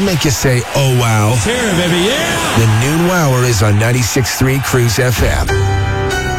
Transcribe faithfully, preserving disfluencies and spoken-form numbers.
They'll make you say, oh, wow. Let's hear it, baby, yeah! The Noon Wower is on ninety-six point three Cruise F M.